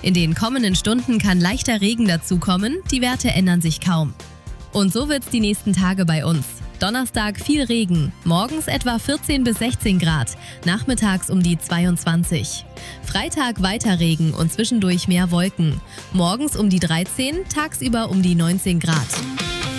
In den kommenden Stunden kann leichter Regen dazukommen, die Werte ändern sich kaum. Und so wird's die nächsten Tage bei uns. Donnerstag viel Regen, morgens etwa 14 bis 16 Grad, nachmittags um die 22. Freitag weiter Regen und zwischendurch mehr Wolken. Morgens um die 13, tagsüber um die 19 Grad.